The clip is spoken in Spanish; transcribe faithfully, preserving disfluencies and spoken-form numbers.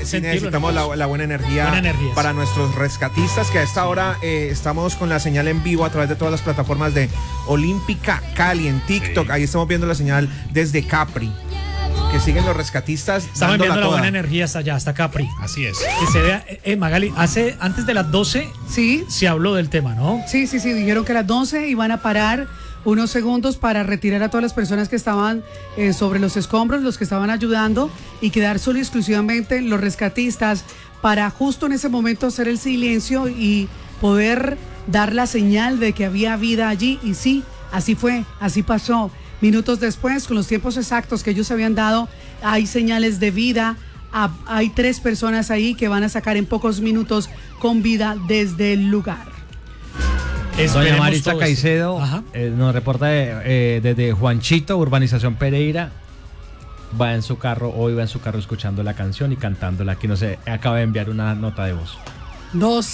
sí sentirlo, necesitamos ¿no? la, la buena energía, Buena energía, para sí. nuestros rescatistas, que a esta hora eh, estamos con la señal en vivo a través de todas las plataformas de Olímpica Cali en TikTok. Sí. Ahí estamos viendo la señal desde Capri, que siguen los rescatistas Estamos dándola enviando la toda. buena energía hasta allá, hasta Capri. Así es. Que se vea, eh, eh, Magali, hace antes de las doce Sí, se habló del tema, ¿no? sí, sí, sí, dijeron que a las doce iban a parar unos segundos para retirar a todas las personas que estaban eh, sobre los escombros, los que estaban ayudando, y quedar solo y exclusivamente los rescatistas para justo en ese momento hacer el silencio y poder dar la señal de que había vida allí. Y sí, así fue, así pasó. Minutos después, con los tiempos exactos que ellos habían dado, hay señales de vida. Ah, hay tres personas ahí que van a sacar en pocos minutos con vida desde el lugar. Doña Esperemos Maritza todo Caicedo esto. Ajá. eh, nos reporta eh, eh, desde Juanchito, Urbanización Pereira. Va en su carro, hoy va en su carro escuchando la canción y cantándola. Aquí no sé, acaba de enviar una nota de voz. Dos